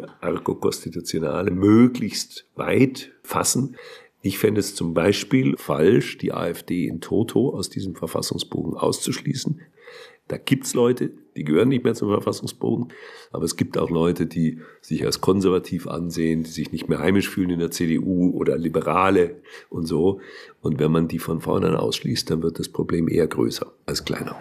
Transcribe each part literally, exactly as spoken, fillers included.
ergo Constitutionale möglichst weit fassen. Ich fände es zum Beispiel falsch, die AfD in toto aus diesem Verfassungsbogen auszuschließen. Da gibt's Leute, die gehören nicht mehr zum Verfassungsbogen, aber es gibt auch Leute, die sich als konservativ ansehen, die sich nicht mehr heimisch fühlen in der C D U oder Liberale und so. Und wenn man die von vornherein ausschließt, dann wird das Problem eher größer als kleiner.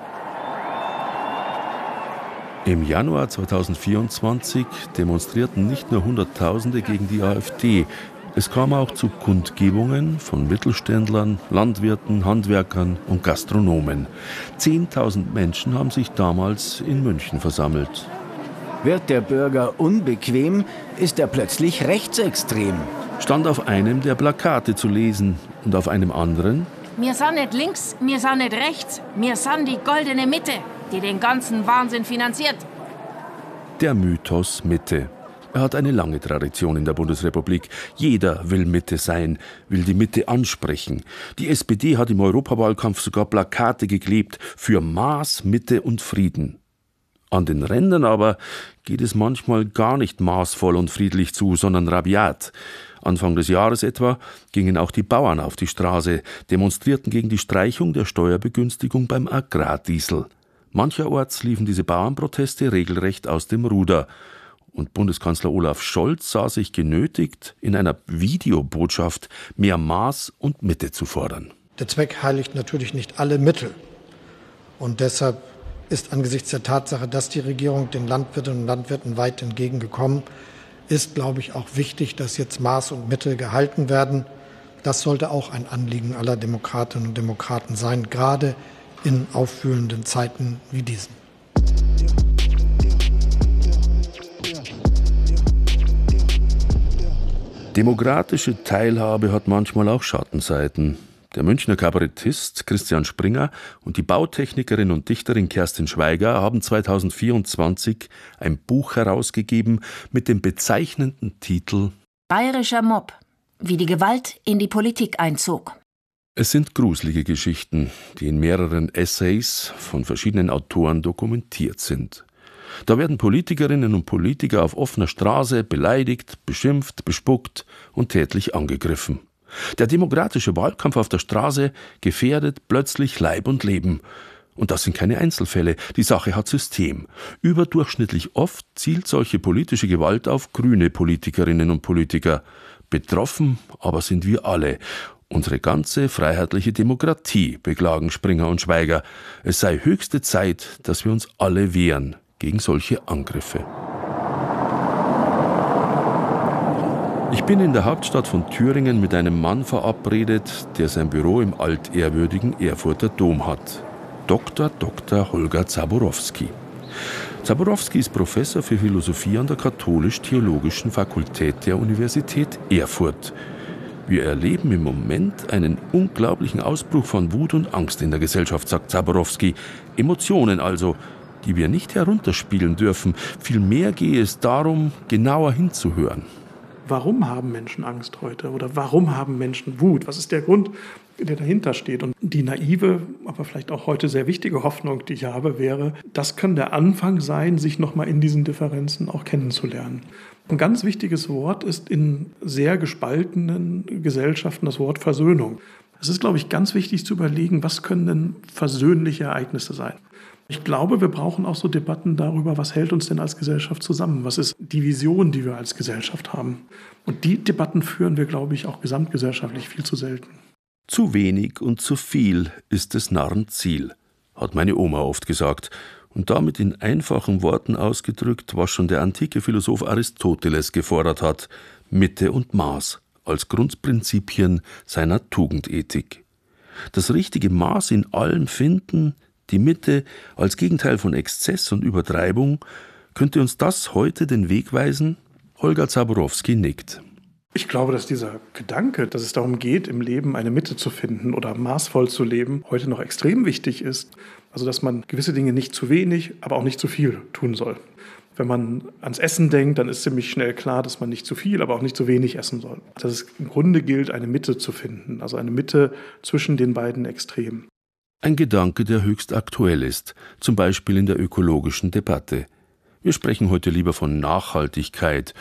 Im Januar zweitausendvierundzwanzig demonstrierten nicht nur Hunderttausende gegen die AfD. Es kam auch zu Kundgebungen von Mittelständlern, Landwirten, Handwerkern und Gastronomen. Zehntausend Menschen haben sich damals in München versammelt. Wird der Bürger unbequem, ist er plötzlich rechtsextrem. Stand auf einem der Plakate zu lesen und auf einem anderen: Wir sind nicht links, wir sind nicht rechts, wir sind die goldene Mitte, die den ganzen Wahnsinn finanziert. Der Mythos Mitte. Er hat eine lange Tradition in der Bundesrepublik. Jeder will Mitte sein, will die Mitte ansprechen. Die S P D hat im Europawahlkampf sogar Plakate geklebt für Maß, Mitte und Frieden. An den Rändern aber geht es manchmal gar nicht maßvoll und friedlich zu, sondern rabiat. Anfang des Jahres etwa gingen auch die Bauern auf die Straße, demonstrierten gegen die Streichung der Steuerbegünstigung beim Agrardiesel. Mancherorts liefen diese Bauernproteste regelrecht aus dem Ruder. Und Bundeskanzler Olaf Scholz sah sich genötigt, in einer Videobotschaft mehr Maß und Mitte zu fordern. Der Zweck heiligt natürlich nicht alle Mittel. Und deshalb ist angesichts der Tatsache, dass die Regierung den Landwirtinnen und Landwirten weit entgegengekommen ist, glaube ich, auch wichtig, dass jetzt Maß und Mitte gehalten werden. Das sollte auch ein Anliegen aller Demokratinnen und Demokraten sein, gerade in aufwühlenden Zeiten wie diesen. Demokratische Teilhabe hat manchmal auch Schattenseiten. Der Münchner Kabarettist Christian Springer und die Bautechnikerin und Dichterin Kerstin Schweiger haben zweitausendvierundzwanzig ein Buch herausgegeben mit dem bezeichnenden Titel Bayerischer Mob, wie die Gewalt in die Politik einzog. Es sind gruselige Geschichten, die in mehreren Essays von verschiedenen Autoren dokumentiert sind. Da werden Politikerinnen und Politiker auf offener Straße beleidigt, beschimpft, bespuckt und tätlich angegriffen. Der demokratische Wahlkampf auf der Straße gefährdet plötzlich Leib und Leben. Und das sind keine Einzelfälle, die Sache hat System. Überdurchschnittlich oft zielt solche politische Gewalt auf grüne Politikerinnen und Politiker. Betroffen aber sind wir alle. Unsere ganze freiheitliche Demokratie, beklagen Springer und Schweiger. Es sei höchste Zeit, dass wir uns alle wehren gegen solche Angriffe. Ich bin in der Hauptstadt von Thüringen mit einem Mann verabredet, der sein Büro im altehrwürdigen Erfurter Dom hat. Doktor Doktor Holger Zaborowski. Zaborowski ist Professor für Philosophie an der Katholisch-Theologischen Fakultät der Universität Erfurt. Wir erleben im Moment einen unglaublichen Ausbruch von Wut und Angst in der Gesellschaft, sagt Zaborowski. Emotionen also, die wir nicht herunterspielen dürfen. Vielmehr gehe es darum, genauer hinzuhören. Warum haben Menschen Angst heute? Oder warum haben Menschen Wut? Was ist der Grund, der dahinter steht? Und die naive, aber vielleicht auch heute sehr wichtige Hoffnung, die ich habe, wäre, das kann der Anfang sein, sich nochmal in diesen Differenzen auch kennenzulernen. Ein ganz wichtiges Wort ist in sehr gespaltenen Gesellschaften das Wort Versöhnung. Es ist, glaube ich, ganz wichtig zu überlegen, was können denn versöhnliche Ereignisse sein? Ich glaube, wir brauchen auch so Debatten darüber, was hält uns denn als Gesellschaft zusammen? Was ist die Vision, die wir als Gesellschaft haben? Und die Debatten führen wir, glaube ich, auch gesamtgesellschaftlich viel zu selten. Zu wenig und zu viel ist des Narren Ziel, hat meine Oma oft gesagt. Und damit in einfachen Worten ausgedrückt, was schon der antike Philosoph Aristoteles gefordert hat: Mitte und Maß als Grundprinzipien seiner Tugendethik. Das richtige Maß in allem finden, die Mitte als Gegenteil von Exzess und Übertreibung, könnte uns das heute den Weg weisen? Holger Zaborowski nickt. Ich glaube, dass dieser Gedanke, dass es darum geht, im Leben eine Mitte zu finden oder maßvoll zu leben, heute noch extrem wichtig ist. Also, dass man gewisse Dinge nicht zu wenig, aber auch nicht zu viel tun soll. Wenn man ans Essen denkt, dann ist ziemlich schnell klar, dass man nicht zu viel, aber auch nicht zu wenig essen soll. Dass es im Grunde gilt, eine Mitte zu finden, also eine Mitte zwischen den beiden Extremen. Ein Gedanke, der höchst aktuell ist, zum Beispiel in der ökologischen Debatte. Wir sprechen heute lieber von Nachhaltigkeit